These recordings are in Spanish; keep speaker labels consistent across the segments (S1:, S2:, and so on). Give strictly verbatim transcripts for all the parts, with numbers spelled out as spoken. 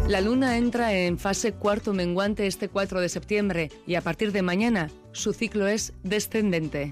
S1: La luna entra en fase cuarto menguante este cuatro de septiembre y a partir de mañana su ciclo es descendente.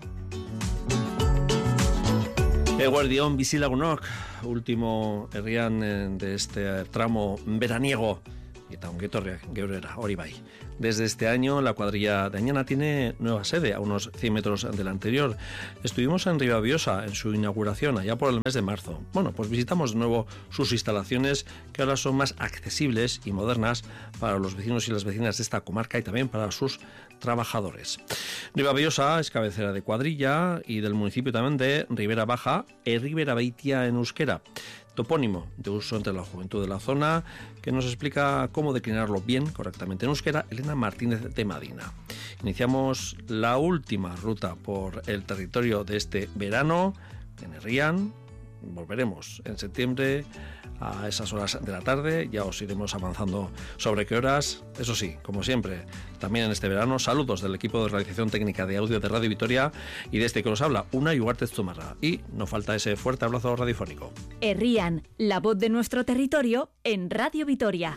S2: Eguerdión bizilagunok, último herrian de este tramo veraniego. Eta ongetorriak geurera, hori bai. Desde este año, la cuadrilla de Añana tiene nueva sede, a unos cien metros de la anterior. Estuvimos en Ribabiosa en su inauguración, allá por el mes de marzo. Bueno, pues visitamos de nuevo sus instalaciones, que ahora son más accesibles y modernas para los vecinos y las vecinas de esta comarca y también para sus trabajadores. Ribabiosa es cabecera de cuadrilla y del municipio también de Ribera Baja e Ribera Beitia en euskera. Topónimo de uso entre la juventud de la zona, que nos explica cómo declinarlo bien, correctamente en euskera, Elena Martínez de Madina. Iniciamos la última ruta por el territorio de este verano, en Herrian. Volveremos en septiembre a esas horas de la tarde, ya os iremos avanzando sobre qué horas. Eso sí, como siempre, también en este verano, saludos del equipo de realización técnica de audio de Radio Vitoria y de este que os habla, Unai Ugarte Zumarra. Y no falta ese fuerte abrazo radiofónico.
S3: Herrian, la voz de nuestro territorio en Radio Vitoria.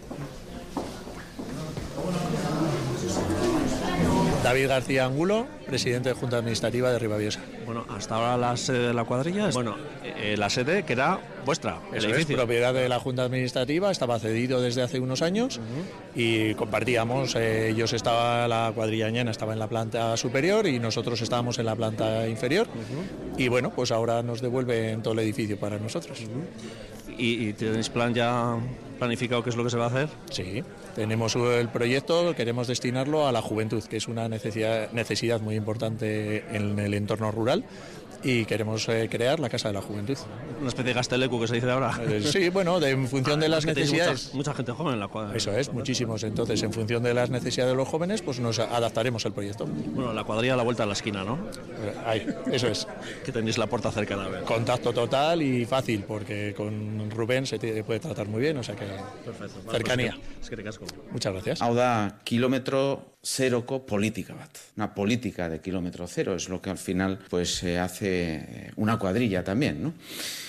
S4: David García Angulo, presidente de Junta Administrativa de Ribabiosa.
S2: Bueno, hasta ahora la sede de la cuadrilla es, bueno, eh, la sede que era vuestra, el
S4: Eso
S2: edificio.
S4: Es propiedad de la Junta Administrativa, estaba cedido desde hace unos años uh-huh. y compartíamos, eh, ellos estaban, la cuadrilla Añana estaba en la planta superior y nosotros estábamos en la planta inferior uh-huh. y bueno, pues ahora nos devuelven todo el edificio para nosotros.
S2: Uh-huh. ¿Y, y tenéis plan ya planificado qué es lo que se va a hacer?
S4: Sí, tenemos el proyecto, queremos destinarlo a la juventud, que es una necesidad, necesidad muy importante en el entorno rural, y queremos eh, crear la Casa de la Juventud.
S2: Una especie de Gaztelecu que se dice ahora.
S4: Eh, sí, bueno, de, en función ah, de las necesidades.
S2: Mucha, mucha gente joven en la cuadrilla.
S4: Eso es, muchísimos. Entonces, en función de las necesidades de los jóvenes, pues nos adaptaremos al proyecto.
S2: Bueno, la cuadrilla a la vuelta a la esquina, ¿no?
S4: Eh, ahí, eso es.
S2: Que tenéis la puerta cercana. A ver.
S4: Contacto total y fácil, porque con Rubén se te puede tratar muy bien, o sea que
S2: perfecto. Vale,
S4: cercanía.
S2: Pues es que te casco.
S4: Muchas gracias.
S5: Hau da, kilometro zeroko politika bat. Una política de kilómetro cero es lo que al final pues se hace una cuadrilla también, ¿no?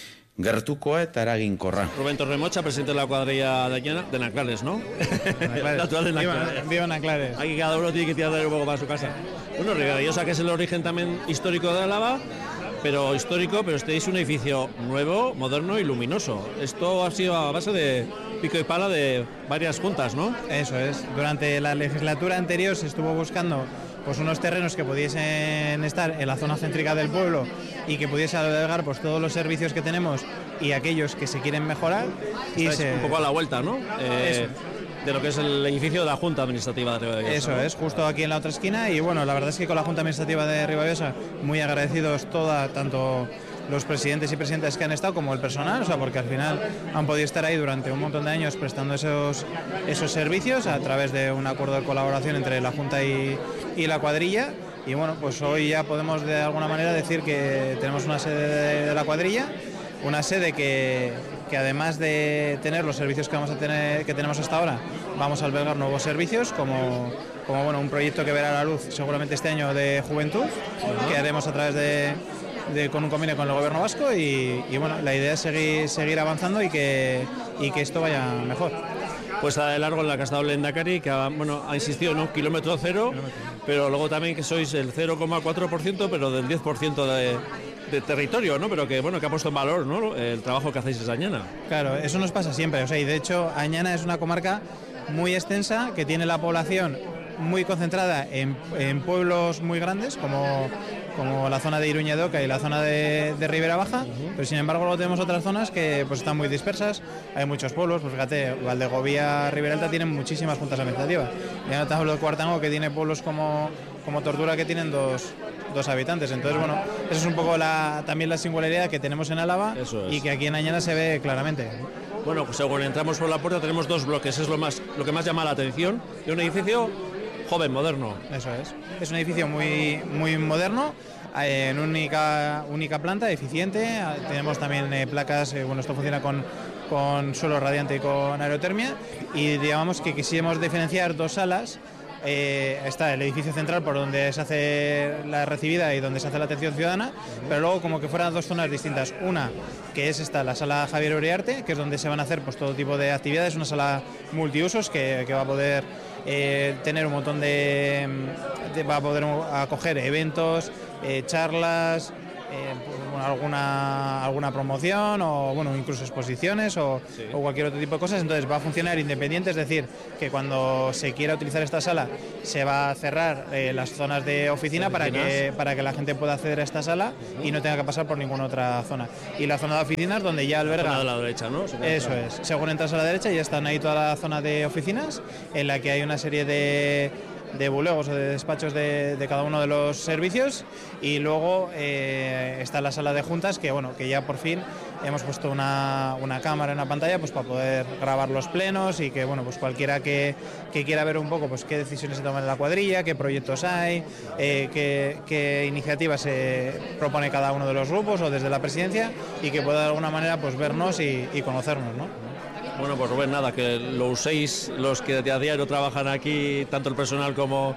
S5: Gertukoa eta eraginkorra.
S2: Rubén Torremocha, presidente de la cuadrilla de Añana, de Naclares, ¿no?
S6: Naclares.
S2: Natural de Naclares.
S6: Viva Naclares.
S2: Aquí cada uno tiene que tirar un poco para su casa. Bueno, Ribabiosa, que es el origen también histórico de Álava, pero histórico, pero este es un edificio nuevo, moderno y luminoso. Esto ha sido a base de pico y pala de varias juntas, ¿no?
S6: Eso es. Durante la legislatura anterior se estuvo buscando pues unos terrenos que pudiesen estar en la zona céntrica del pueblo y que pudiese albergar pues todos los servicios que tenemos y aquellos que se quieren mejorar. Y se...
S2: un poco a la vuelta, ¿no? Eh, de lo que es el edificio de la Junta Administrativa de Ribabiosa.
S6: Eso, ¿no? Es, justo aquí en la otra esquina, y bueno, la verdad es que con la Junta Administrativa de Ribabiosa muy agradecidos toda, tanto los presidentes y presidentes que han estado como el personal, o sea, porque al final han podido estar ahí durante un montón de años prestando esos, esos servicios a través de un acuerdo de colaboración entre la Junta y, y la cuadrilla. Y bueno, pues hoy ya podemos de alguna manera decir que tenemos una sede de, de la cuadrilla, una sede que, que además de tener los servicios que vamos a tener, que tenemos hasta ahora, vamos a albergar nuevos servicios como, como bueno, un proyecto que verá la luz seguramente este año de juventud, uh-huh. que haremos a través de De, con un convenio con el gobierno vasco y, y bueno, la idea es seguir, seguir avanzando y que, y que esto vaya mejor.
S2: Pues de largo en la que ha estado el Lehendakari, que ha, bueno, ha insistido, ¿no? Kilómetro cero, kilómetro. Pero luego también que sois el cero coma cuatro por ciento, pero del diez por ciento de, de territorio, ¿no? Pero que bueno, que ha puesto en valor, ¿no? El trabajo que hacéis desde Añana.
S6: Claro, eso nos pasa siempre, o sea, y de hecho Añana es una comarca muy extensa que tiene la población muy concentrada en, en pueblos muy grandes como como la zona de Iruña de Oca y la zona de, de Ribera Baja, uh-huh. pero sin embargo luego tenemos otras zonas que pues están muy dispersas, hay muchos pueblos, pues fíjate, Valdegovía, Ribera Alta tienen muchísimas juntas administrativas, ya no te hablo de Cuartango, que tiene pueblos como, como Tortura, que tienen dos, dos habitantes, entonces bueno, eso es un poco la, también la singularidad que tenemos en Álava y que aquí en Añana se ve claramente.
S2: Bueno, pues según entramos por la puerta tenemos dos bloques, es lo, más, lo que más llama la atención, de un edificio joven, moderno.
S6: Eso es. Es un edificio muy, muy moderno, en única, única planta, eficiente. Tenemos también eh, placas, eh, bueno, esto funciona con, con suelo radiante y con aerotermia. Y digamos que quisimos diferenciar dos salas eh, está el edificio central por donde se hace la recibida y donde se hace la atención ciudadana, pero luego como que fueran dos zonas distintas. Una, que es esta, la sala Javier Uriarte, que es donde se van a hacer pues todo tipo de actividades, una sala multiusos que, que va a poder eh, tener un montón de, de... va a poder acoger eventos, eh, charlas, Eh, bueno, alguna alguna promoción o bueno incluso exposiciones o, sí. o cualquier otro tipo de cosas. Entonces va a funcionar independiente, es decir, que cuando se quiera utilizar esta sala se va a cerrar eh, las zonas de oficina para que para que la gente pueda acceder a esta sala y no tenga que pasar por ninguna otra zona. Y la zona de oficinas donde ya alberga...
S2: La zona de la derecha, ¿no?
S6: Eso es. Según entras a la derecha ya están ahí toda la zona de oficinas en la que hay una serie de de bulegos o de despachos de, de cada uno de los servicios, y luego eh, está la sala de juntas que bueno que ya por fin hemos puesto una, una cámara en la pantalla pues para poder grabar los plenos y que bueno pues cualquiera que, que quiera ver un poco pues qué decisiones se toman en la cuadrilla, qué proyectos hay, eh, qué, qué iniciativas se propone cada uno de los grupos o desde la presidencia, y que pueda de alguna manera pues vernos y, y conocernos, ¿no?
S2: Bueno, pues Rubén, nada, que lo uséis los que a diario trabajan aquí, tanto el personal como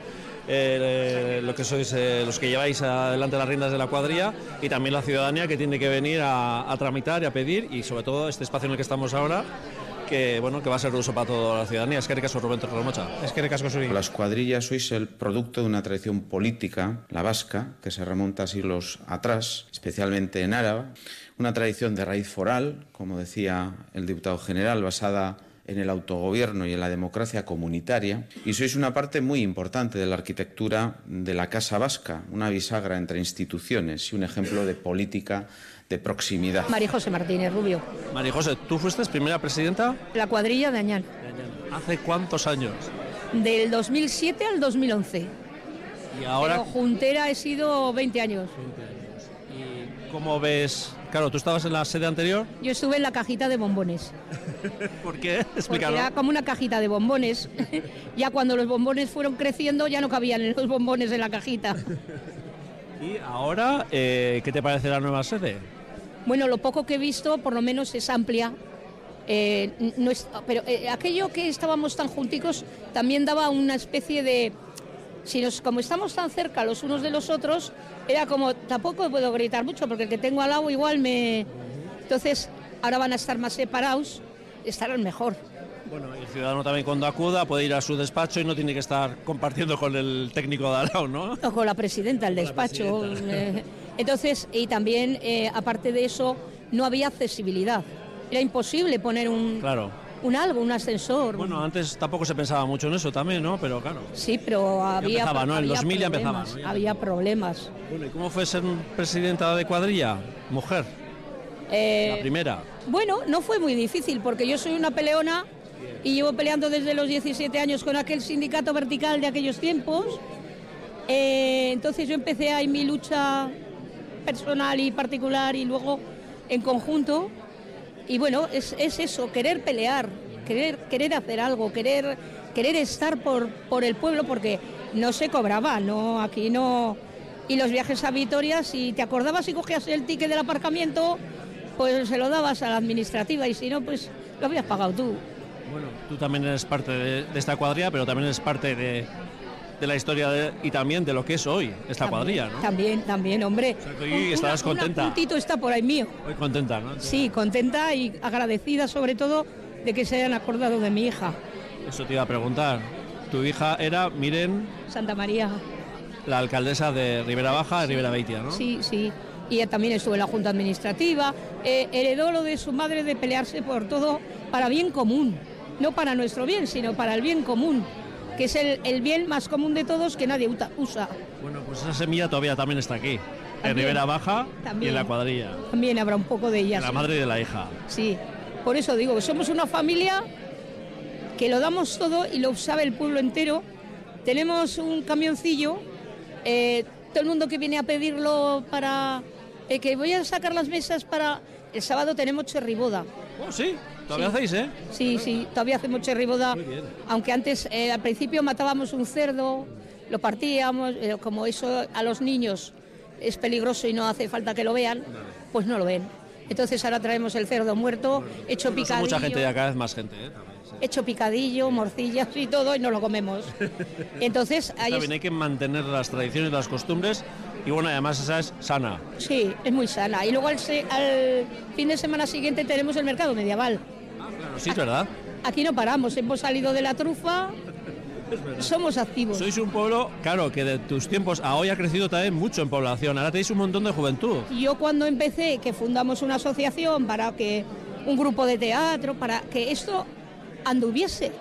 S2: eh, lo que sois eh, los que lleváis adelante las riendas de la cuadrilla, y también la ciudadanía que tiene que venir a, a tramitar y a pedir, y sobre todo este espacio en el que estamos ahora, que bueno que va a ser de uso para toda la ciudadanía. Es que ricasco, Rubén Torremocha.
S6: Es que ricasco, Suri.
S5: Las cuadrillas sois el producto de una tradición política, la vasca, que se remonta a siglos atrás, especialmente en Álava. Una tradición de raíz foral, como decía el diputado general, basada en el autogobierno y en la democracia comunitaria. Y sois una parte muy importante de la arquitectura de la Casa Vasca, una bisagra entre instituciones y un ejemplo de política de proximidad.
S7: María José Martínez Rubio.
S2: María José, ¿tú fuiste primera presidenta?
S7: La cuadrilla de Añán.
S2: ¿Hace cuántos años?
S7: Del dos mil siete al dos mil once.
S2: Y ahora...
S7: Pero juntera he sido veinte años.
S2: veinte años. ¿Y cómo ves...? Claro, ¿tú estabas en la sede anterior?
S7: Yo estuve en la cajita de bombones.
S2: ¿Por qué? Explícalo.
S7: Porque era como una cajita de bombones. Ya cuando los bombones fueron creciendo ya no cabían los bombones en la cajita.
S2: ¿Y ahora eh, qué te parece la nueva sede?
S7: Bueno, lo poco que he visto por lo menos es amplia. Eh, no es, pero eh, aquello que estábamos tan junticos también daba una especie de... Si nos, como estamos tan cerca los unos de los otros, era como, tampoco puedo gritar mucho porque el que tengo al lado igual me... Entonces, ahora van a estar más separados, estarán mejor.
S2: Bueno, y el ciudadano también cuando acuda puede ir a su despacho y no tiene que estar compartiendo con el técnico de al lado, ¿no?
S7: O con la presidenta del despacho. Eh, entonces, y también, eh, aparte de eso, no había accesibilidad. Era imposible poner un...
S2: Claro.
S7: Un algo, un ascensor.
S2: Bueno, antes tampoco se pensaba mucho en eso también, ¿no? Pero claro.
S7: Sí, pero había,
S2: empezaba, ¿no? En
S7: había
S2: dos mil ya
S7: problemas,
S2: empezaba, ¿no? Ya
S7: había problemas.
S2: Bueno, ¿y cómo fue ser presidenta de cuadrilla? Mujer.
S7: Eh,
S2: la primera.
S7: Bueno, no fue muy difícil porque yo soy una peleona y llevo peleando desde los diecisiete años con aquel sindicato vertical de aquellos tiempos. Eh, entonces yo empecé ahí mi lucha personal y particular y luego en conjunto. Y bueno, es, es eso, querer pelear, querer, querer hacer algo, querer, querer estar por, por el pueblo, porque no se cobraba, no, aquí no... Y los viajes a Vitoria, si te acordabas y cogías el ticket del aparcamiento, pues se lo dabas a la administrativa, y si no, pues lo habías pagado tú.
S2: Bueno, tú también eres parte de, de esta cuadrilla, pero también eres parte de... de la historia de, y también de lo que es hoy esta
S7: también,
S2: cuadrilla, ¿no?
S7: También, también, hombre.
S2: O sea, que hoy estarás
S7: una,
S2: contenta.
S7: Un puntito está por ahí mío.
S2: Hoy contenta, ¿no?
S7: Sí, contenta y agradecida sobre todo de que se hayan acordado de mi hija.
S2: Eso te iba a preguntar. Tu hija era Miren...
S7: Santa María.
S2: La alcaldesa de Ribera Baja, de Ribera Beitia, ¿no?
S7: Sí, sí. Y ella también estuvo en la Junta Administrativa. Eh, heredó lo de su madre de pelearse por todo para bien común. No para nuestro bien, sino para el bien común, que es el, el bien más común de todos que nadie usa.
S2: Bueno, pues esa semilla todavía también está aquí,
S7: también,
S2: en Ribera Baja
S7: también,
S2: y en la cuadrilla.
S7: También habrá un poco de ella.
S2: De la
S7: sí.
S2: madre y de la hija.
S7: Sí, por eso digo que somos una familia que lo damos todo y lo sabe el pueblo entero. Tenemos un camioncillo, eh, todo el mundo que viene a pedirlo para... Eh, que voy a sacar las mesas para... El sábado tenemos cherriboda.
S2: Oh, sí. ¿Todavía
S7: sí.
S2: hacéis, eh?
S7: Sí, sí, todavía hacemos cherriboda. Aunque antes, eh, al principio matábamos un cerdo, lo partíamos, eh, como eso a los niños es peligroso y no hace falta que lo vean, pues no lo ven. Entonces ahora traemos el cerdo muerto, hecho
S2: no
S7: picadillo.
S2: Mucha gente ya, cada vez más gente, ¿eh?
S7: hecho picadillo, morcillas y todo, y no lo comemos. Entonces, ahí
S2: También
S7: es...
S2: hay que mantener las tradiciones, las costumbres, y bueno, además esa es sana.
S7: Sí, es muy sana. Y luego al, se... al fin de semana siguiente tenemos el mercado medieval.
S2: Ah, claro, sí, es verdad.
S7: Aquí no paramos, hemos salido de la trufa, somos activos.
S2: Sois un pueblo, claro, que de tus tiempos a hoy ha crecido también mucho en población. Ahora tenéis un montón de juventud.
S7: Yo cuando empecé, que fundamos una asociación para que un grupo de teatro, para que esto anduviese,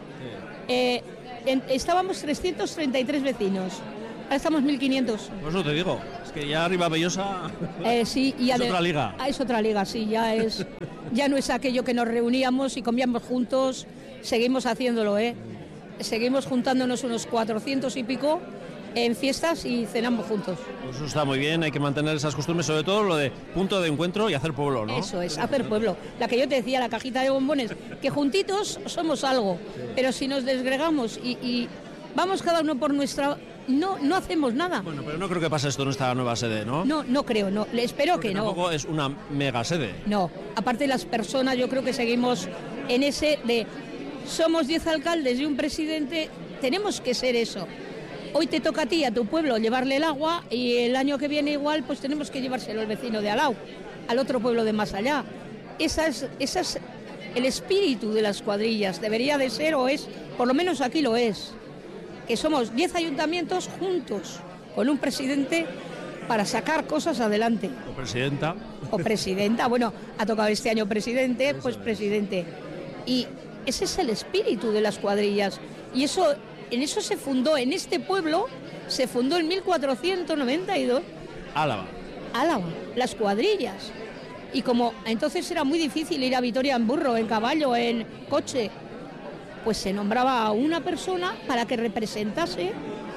S7: eh, en, estábamos trescientos treinta y tres vecinos, ahora estamos mil quinientos.
S2: Por eso te digo, es que ya arriba Bellosa
S7: eh, sí, y
S2: es
S7: ade-
S2: otra liga.
S7: Ah, es otra liga, sí, ya es, ya no es aquello que nos reuníamos y comíamos juntos, seguimos haciéndolo, ¿eh? Seguimos juntándonos unos cuatrocientos y pico en fiestas y cenamos juntos.
S2: Pues eso está muy bien, hay que mantener esas costumbres, sobre todo lo de punto de encuentro y hacer pueblo, ¿no?
S7: Eso es, hacer pueblo. La que yo te decía, la cajita de bombones, que juntitos somos algo, pero si nos desgregamos y, y vamos cada uno por nuestra... No, no hacemos nada.
S2: Bueno, pero no creo que pase esto en esta nueva sede, ¿no?
S7: No, no creo, no. Le espero
S2: Porque
S7: que no.
S2: tampoco es una mega sede.
S7: No, aparte las personas, yo creo que seguimos en ese de... Somos diez alcaldes y un presidente, tenemos que ser eso. Hoy te toca a ti, a tu pueblo, llevarle el agua y el año que viene igual, pues tenemos que llevárselo al vecino de al lado, al otro pueblo de más allá. Esa es, esa es el espíritu de las cuadrillas, debería de ser o es, por lo menos aquí lo es, que somos diez ayuntamientos juntos, con un presidente para sacar cosas adelante.
S2: O presidenta.
S7: O presidenta, bueno, ha tocado este año presidente, pues presidente. Y ese es el espíritu de las cuadrillas. Y eso, en eso se fundó, en este pueblo, se fundó en mil cuatrocientos noventa y dos.
S2: Álava.
S7: Álava, las cuadrillas. Y como entonces era muy difícil ir a Vitoria en burro, en caballo, en coche, pues se nombraba a una persona para que representase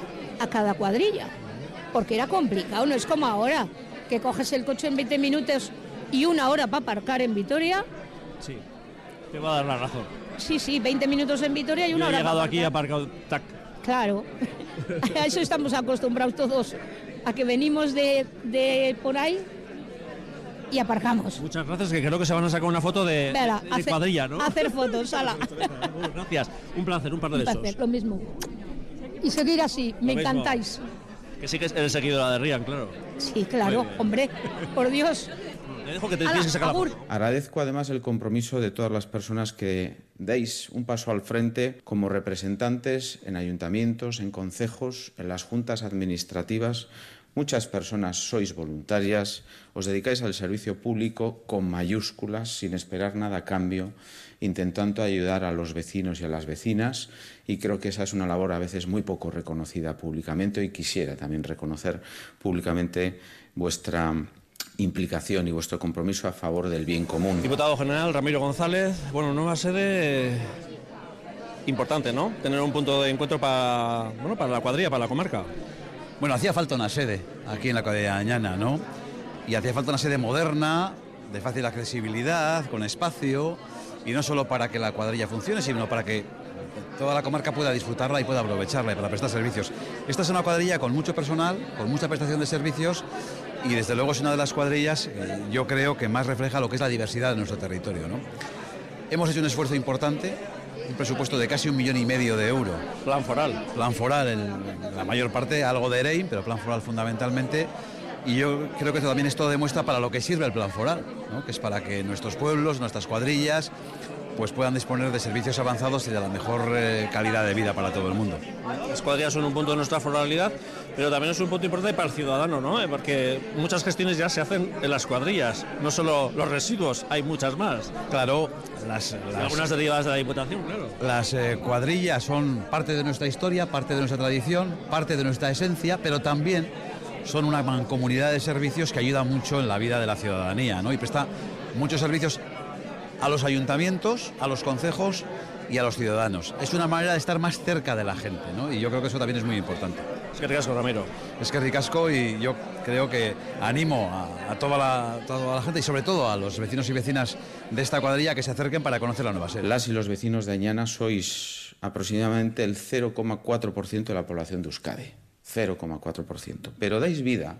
S7: a cada cuadrilla. Porque era complicado, no es como ahora, que coges el coche en veinte minutos y una hora para aparcar en Vitoria.
S2: Sí, te va a dar la razón.
S7: Sí, sí, veinte minutos en Vitoria y
S2: Yo
S7: una
S2: he
S7: hora
S2: llegado
S7: para
S2: aquí y he
S7: aparcar.
S2: aparcado, tac.
S7: Claro, a eso estamos acostumbrados todos, a que venimos de, de por ahí y aparcamos.
S2: Muchas gracias, que creo que se van a sacar una foto de,
S7: Vera,
S2: de, de
S7: hace-
S2: cuadrilla, ¿no?
S7: hacer fotos, ala.
S2: Gracias, un placer, un par de
S7: Un
S2: besos.
S7: placer, lo mismo. Y seguir así, me
S2: Lo mismo.
S7: encantáis.
S2: Que sí que eres seguidora de Rian, claro.
S7: Sí, claro, hombre, por Dios.
S2: Te dejo que te
S7: Ala,
S2: tienes que sacar la
S7: agur.
S2: foto.
S5: Agradezco además el compromiso de todas las personas que deis un paso al frente como representantes en ayuntamientos, en concejos, en las juntas administrativas. Muchas personas sois voluntarias, os dedicáis al servicio público con mayúsculas, sin esperar nada a cambio, intentando ayudar a los vecinos y a las vecinas, y creo que esa es una labor a veces muy poco reconocida públicamente, y quisiera también reconocer públicamente vuestra implicación y vuestro compromiso a favor del bien común.
S2: Diputado General Ramiro González, bueno, nueva sede eh, importante, ¿no? Tener un punto de encuentro para, bueno, para la cuadrilla, para la comarca.
S8: Bueno, hacía falta una sede aquí en la cuadrilla de Añana, ¿no? Y hacía falta una sede moderna, de fácil accesibilidad, con espacio, y no solo para que la cuadrilla funcione, sino para que toda la comarca pueda disfrutarla y pueda aprovecharla y para prestar servicios. Esta es una cuadrilla con mucho personal, con mucha prestación de servicios, y desde luego es una de las cuadrillas, eh, yo creo, que más refleja lo que es la diversidad de nuestro territorio, ¿no? Hemos hecho un esfuerzo importante, un presupuesto de casi un millón y medio de euros.
S2: Plan foral.
S8: Plan foral, el- la mayor parte, algo de EREIN, pero plan foral fundamentalmente. Y yo creo que esto también esto demuestra para lo que sirve el plan foral, ¿no? Que es para que nuestros pueblos, nuestras cuadrillas, pues puedan disponer de servicios avanzados y de la mejor eh, calidad de vida para todo el mundo.
S2: Las cuadrillas son un punto de nuestra foralidad, pero también es un punto importante para el ciudadano, ¿no? Eh, Porque muchas gestiones ya se hacen en las cuadrillas, no solo los residuos, hay muchas más.
S8: Claro, las,
S2: Y
S8: las-
S2: algunas derivadas de la Diputación, claro.
S8: Las eh, cuadrillas son parte de nuestra historia, parte de nuestra tradición, parte de nuestra esencia, pero también son una mancomunidad de servicios que ayuda mucho en la vida de la ciudadanía, ¿no? Y presta muchos servicios a los ayuntamientos, a los concejos y a los ciudadanos. Es una manera de estar más cerca de la gente, ¿no? Y yo creo que eso también es muy importante.
S2: Es que ricasco, Ramiro.
S8: Es que ricasco, y yo creo que animo a, a toda, la, toda la gente y sobre todo a los vecinos y vecinas de esta cuadrilla que se acerquen para conocer la nueva sede.
S5: Las y los vecinos de Añana sois aproximadamente el cero coma cuatro por ciento de la población de Euskadi. cero coma cuatro por ciento. Pero dais vida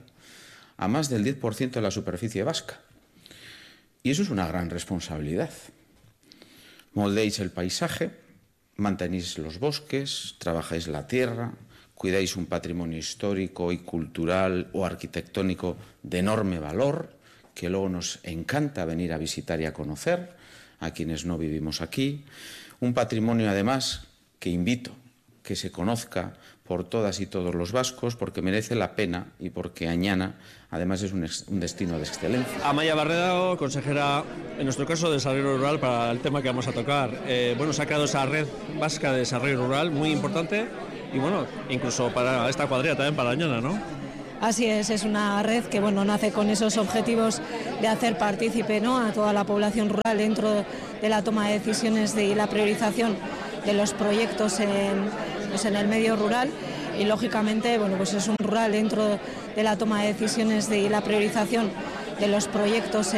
S5: a más del diez por ciento de la superficie vasca. Y eso es una gran responsabilidad. Moldéis el paisaje, mantenéis los bosques, trabajáis la tierra, cuidáis un patrimonio histórico y cultural o arquitectónico de enorme valor, que luego nos encanta venir a visitar y a conocer, a quienes no vivimos aquí. Un patrimonio, además, que invito que se conozca por todas y todos los vascos, porque merece la pena y porque Añana, además, es un, ex, un destino de excelencia.
S2: Amaia Barredo, consejera, en nuestro caso, de Desarrollo Rural, para el tema que vamos a tocar. Eh, bueno, se ha creado esa red vasca de desarrollo rural, muy importante, y bueno, incluso para esta cuadrilla también, para Añana, ¿no?
S9: Así es, es una red que bueno, nace con esos objetivos de hacer partícipe, ¿no?, a toda la población rural dentro de la toma de decisiones de, y la priorización de los proyectos en, pues en el medio rural, y lógicamente bueno, pues es un rural dentro de la toma de decisiones de, y la priorización de los proyectos